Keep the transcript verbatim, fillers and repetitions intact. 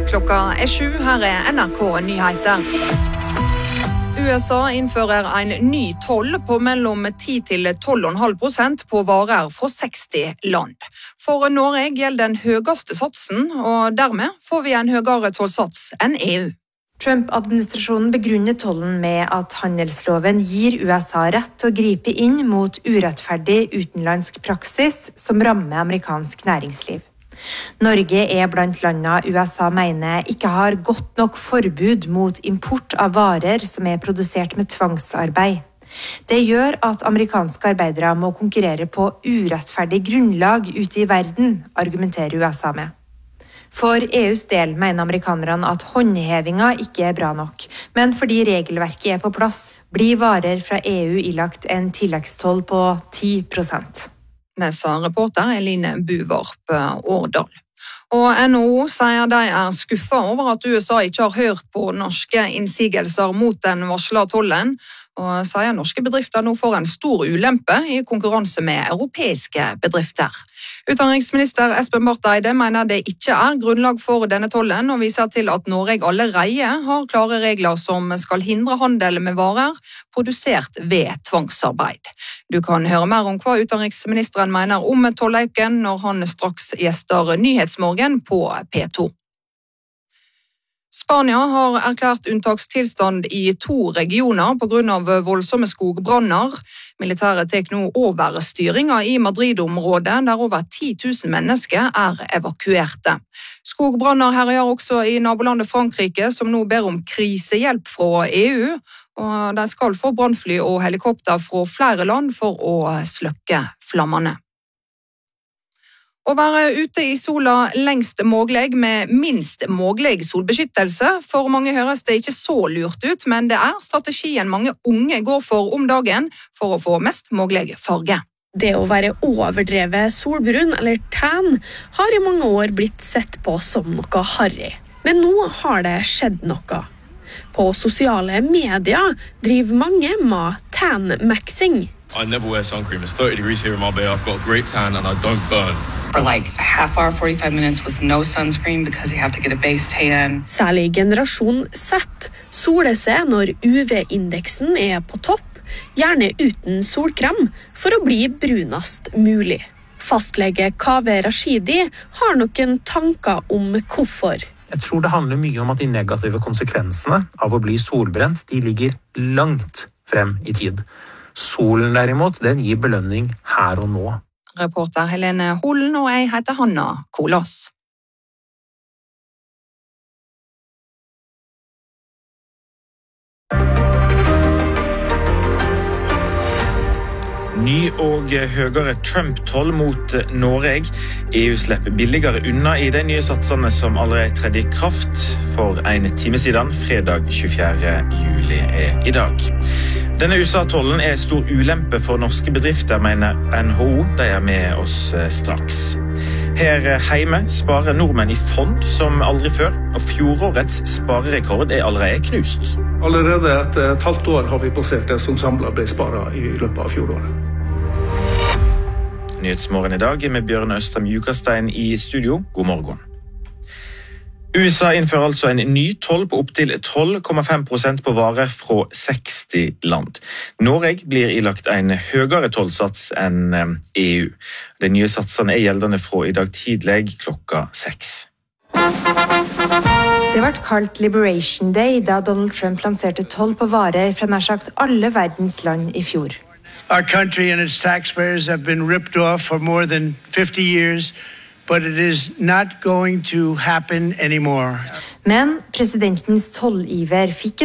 Klokka er sju, her er N R K Nyheter. U S A innfører en ny toll på mellom ti til tolv komma fem prosent på varer fra seksti land. For Norge gjelder den høyeste satsen, og dermed får vi en høyere tollsats enn E U. Trump-administrasjonen begrunner tollen med at handelsloven gir U S A rett til å gripe inn mot urettferdig utenlandsk praksis som rammer amerikansk næringsliv. Norge er blant landene U S A mener ikke har godt nok forbud mot import av varer som er produsert med tvangsarbeid. Det gjør at amerikanske arbeidere må konkurrere på urettferdig grunnlag ute i verden, argumenterer U S A med. For E U's del mener amerikanerne at håndhevinga ikke er bra nok, men fordi regelverket er på plass, blir varer fra E U ilagt en tilleggstoll på ti prosent. Det sa reporter Eline Buvarp Årdal. Og N H O sier de er skuffet over at U S A ikke har hørt på norske innsigelser mot den varslede tollen, og sier norske bedrifter nå får en stor ulempe i konkurranse med europeiske bedrifter. Utenriksminister Espen Barth Eide mener det ikke er grunnlag for denne tollen, og viser til at Norge allerede har klare regler som skal hindre handel med varer produsert ved tvangsarbeid. Du kan høre mer om hva utenriksministeren mener om tollauken når han straks gjester Nyhetsmorgen på P to. Spania har erklært unntakstilstand i to regioner på grunn av voldsomme skogbranner. Militæret tar nå over styringen i Madrid-området, der over ti tusen mennesker er evakuerte. Skogbranner herjer også i nabolandet Frankrike, som nå ber om krisehjelp fra E U, og de skal få brannfly og helikopter fra flere land for å slukke flammene. Å være ute i sola lengst mulig med minst mulig solbeskyttelse. For mange høres det ikke så lurt ut, men det er strategien mange unge går for om dagen for å få mest mulig farge. Det å være overdrevet solbrun eller tan har i mange år blitt sett på som noe harry. Men nå har det skjedd noe. På sosiale medier driver mange med tan-maxing. I never wear sun cream. It's thirty degrees here in Marbella. I've got a great tan and I don't burn. For like a half hour, forty-five minutes with no sunscreen because you have to get a base tan. Særlig generasjon Z soler seg når U V-indeksen er på topp, gjerne uten solkrem, for å bli brunast mulig. Fastlege Kaveh Rashidi har noen tanker om hvorfor. Jeg tror det handler mye om at de negative konsekvensene av å bli solbrent, de ligger langt frem i tid. Solen derimot, den gir belønning her og nå. Reporter Helene Hollen, og jeg heter Hanna Kolås. Ny og høyere Trump-toll mot Norge. E U slipper billigere unna i de nye satsene som allerede tredde i kraft for en time siden. Fredag tjuefjerde juli er i dag. Denne U S A-tollen er stor ulempe for norske bedrifter, mener N H O. De er med oss straks. Her hjemme sparer nordmenn i fond som aldri før, og fjorårets sparerekord er allerede knust. Allerede etter et halvt år har vi passert det som samlet ble sparet i løpet av fjoråret. Nyhetsmorgen i dag med Bjørn Østrem Jukastein i studio. God morgen. U S A innfører altså en ny toll på opp til tolv komma fem prosent på varer fra seksti land. Norge blir ilagt en høyere tollsats enn E U. De nye satsene er gjeldende fra i dag tidlig klokka seks. Det ble kalt Liberation Day da Donald Trump lanserte toll på varer fra nær sagt alle verdens land i fjor. Our country and its taxpayers have been ripped off for more than fifty years. But it is not going to happen anymore. Men presidentens tolliver fikk